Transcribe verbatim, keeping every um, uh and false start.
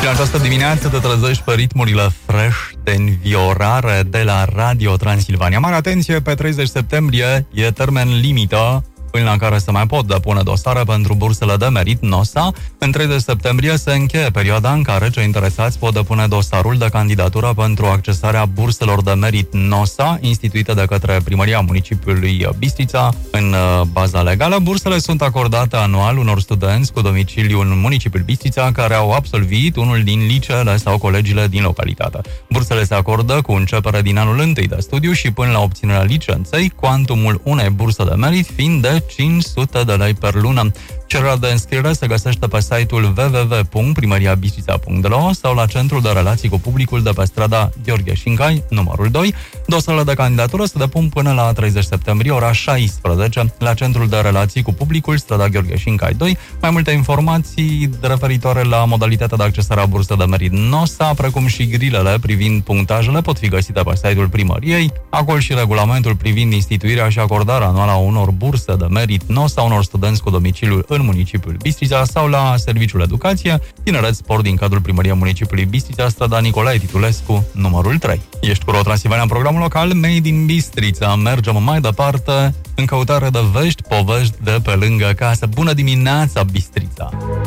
În această dimineață te trezești pe ritmurile fresh de înviorare de la Radio Transilvania. Mare atenție, pe treizeci septembrie e termen limită până la care se mai pot depune dosare pentru bursele de merit NOSA. În treizeci septembrie se încheie perioada în care cei interesați pot depune dosarul de candidatură pentru accesarea burselor de merit NOSA, instituite de către Primăria Municipiului Bistrița în baza legală. Bursele sunt acordate anual unor studenți cu domiciliu în municipiul Bistrița care au absolvit unul din liceele sau colegiile din localitate. Bursele se acordă cu începere din anul întâi de studiu și până la obținerea licenței, cuantumul unei burse de merit fiind de cinci sute de lei per lună. Cererea de înscriere se găsește pe site-ul w w w punct primaria bistrița punct r o sau la Centrul de Relații cu Publicul de pe strada Gheorghe Șincai, numărul doi. Dosarele de candidatură se depun până la treizeci septembrie, ora șaisprezece, la Centrul de Relații cu Publicul, strada Gheorghe Șincai doi. Mai multe informații referitoare la modalitatea de accesare a bursei de merit NOSA, precum și grilele privind punctajele, pot fi găsite pe site-ul primăriei. Acolo și regulamentul privind instituirea și acordarea anuală a unor burse de merit NOSA unor studenți cu domiciliul în municipiul Bistrița sau la Serviciul Educație, Tineret, Sport din cadrul Primăriei Municipiului Bistrița, strada Nicolae Titulescu, numărul trei. Ești cu Ro Transilvania în programul local Made in Bistrița. Mergem mai departe în căutare de vești, povești de pe lângă casă. Bună dimineața, Bistrița!